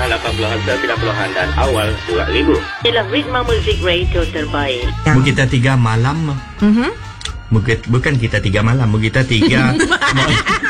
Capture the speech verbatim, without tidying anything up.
tengah lapan puluhan, sembilan puluhan dan awal dua ribu. Ialah ritme musik radio terbaik. Mu kita tiga malam. Mhm. Bukan, bukan kita tiga malam, mu kita tiga